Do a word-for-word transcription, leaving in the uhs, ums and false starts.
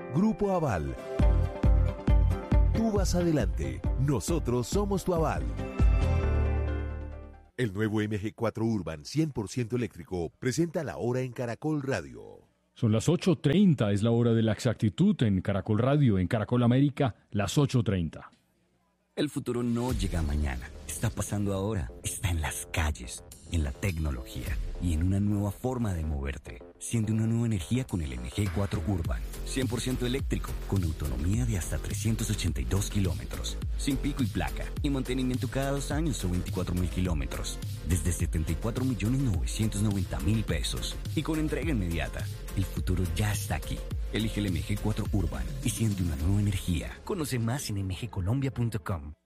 Grupo Aval. Tú vas adelante, nosotros somos tu aval. El nuevo M G cuatro Urban cien por ciento eléctrico presenta la hora en Caracol Radio. Son las ocho treinta, es la hora de la exactitud en Caracol Radio, en Caracol América, las ocho treinta. El futuro no llega mañana, está pasando ahora, está en las calles, en la tecnología y en una nueva forma de moverte. Siente una nueva energía con el M G cuatro Urban, cien por ciento eléctrico, con autonomía de hasta trescientos ochenta y dos kilómetros, sin pico y placa, y mantenimiento cada dos años o veinticuatro mil kilómetros, desde setenta y cuatro millones novecientos noventa mil pesos, y con entrega inmediata. El futuro ya está aquí. Elige el M G cuatro Urban y siente una nueva energía. Conoce más en m g colombia punto com.